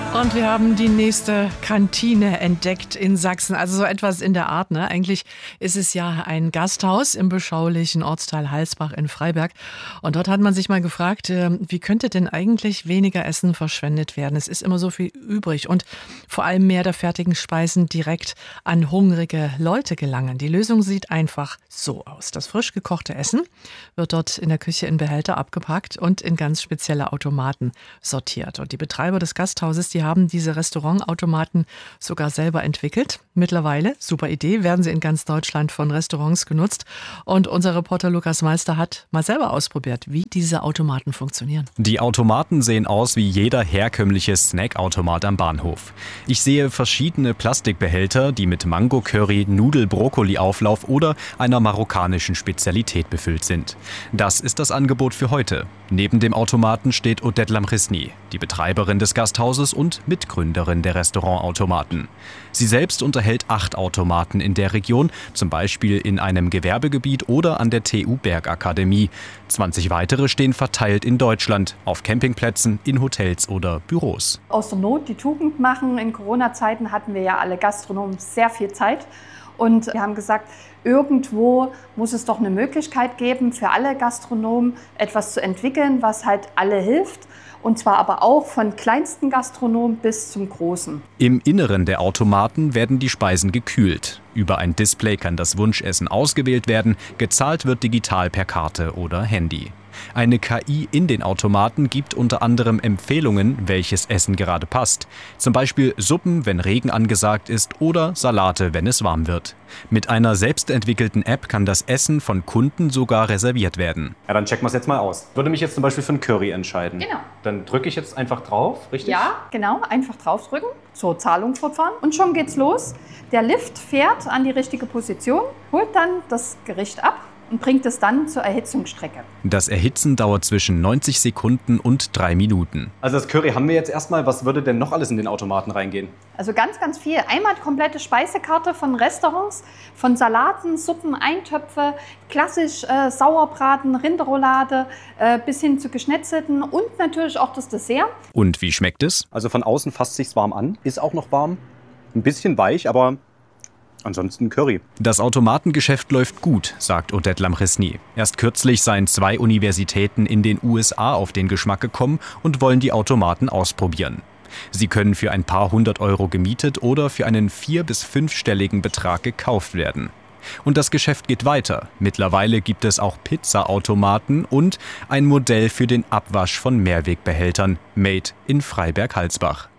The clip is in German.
Und wir haben die nächste Kantine entdeckt in Sachsen. Also so etwas in der Art, ne? Eigentlich ist es ja ein Gasthaus im beschaulichen Ortsteil Halsbach in Freiberg. Und dort hat man sich mal gefragt, wie könnte denn eigentlich weniger Essen verschwendet werden? Es ist immer so viel übrig und vor allem mehr der fertigen Speisen direkt an hungrige Leute gelangen. Die Lösung sieht einfach so aus. Das frisch gekochte Essen wird dort in der Küche in Behälter abgepackt und in ganz spezielle Automaten sortiert. Und die Betreiber des Gasthauses, die haben diese Restaurantautomaten sogar selber entwickelt. Mittlerweile, super Idee, werden sie in ganz Deutschland von Restaurants genutzt. Und unser Reporter Lukas Meister hat mal selber ausprobiert, wie diese Automaten funktionieren. Die Automaten sehen aus wie jeder herkömmliche Snackautomat am Bahnhof. Ich sehe verschiedene Plastikbehälter, die mit Mango-Curry, Nudel-Brokkoli-Auflauf oder einer marokkanischen Spezialität befüllt sind. Das ist das Angebot für heute. Neben dem Automaten steht Odette Lamchesny, die Betreiberin des Gasthauses und Mitgründerin der Restaurantautomaten. Sie selbst unterhält 8 Automaten in der Region, zum Beispiel in einem Gewerbegebiet oder an der TU Bergakademie. 20 weitere stehen verteilt in Deutschland, auf Campingplätzen, in Hotels oder Büros. Aus der Not die Tugend machen. In Corona-Zeiten hatten wir ja alle Gastronomen sehr viel Zeit. Und wir haben gesagt, irgendwo muss es doch eine Möglichkeit geben, für alle Gastronomen etwas zu entwickeln, was halt alle hilft. Und zwar aber auch von kleinsten Gastronomen bis zum großen. Im Inneren der Automaten werden die Speisen gekühlt. Über ein Display kann das Wunschessen ausgewählt werden, gezahlt wird digital per Karte oder Handy. Eine KI in den Automaten gibt unter anderem Empfehlungen, welches Essen gerade passt. Zum Beispiel Suppen, wenn Regen angesagt ist, oder Salate, wenn es warm wird. Mit einer selbstentwickelten App kann das Essen von Kunden sogar reserviert werden. Ja, dann checken wir es jetzt mal aus. Ich würde mich jetzt zum Beispiel für einen Curry entscheiden. Genau. Dann drücke ich jetzt einfach drauf, richtig? Ja, genau. Einfach draufdrücken, zur Zahlung fortfahren und schon geht's los. Der Lift fährt an die richtige Position, holt dann das Gericht ab und bringt es dann zur Erhitzungsstrecke. Das Erhitzen dauert zwischen 90 Sekunden und 3 Minuten. Also das Curry haben wir jetzt erstmal. Was würde denn noch alles in den Automaten reingehen? Also ganz, ganz viel. Einmal die komplette Speisekarte von Restaurants, von Salaten, Suppen, Eintöpfe, klassisch Sauerbraten, Rinderroulade, bis hin zu Geschnetzelten und natürlich auch das Dessert. Und wie schmeckt es? Also von außen fasst sich's warm an, ist auch noch warm. Ein bisschen weich, aber ansonsten Curry. Das Automatengeschäft läuft gut, sagt Odette Lamchesny. Erst kürzlich seien 2 Universitäten in den USA auf den Geschmack gekommen und wollen die Automaten ausprobieren. Sie können für ein paar 100 Euro gemietet oder für einen 4- bis 5-stelligen Betrag gekauft werden. Und das Geschäft geht weiter. Mittlerweile gibt es auch Pizzaautomaten und ein Modell für den Abwasch von Mehrwegbehältern, made in Freiberg-Halsbach.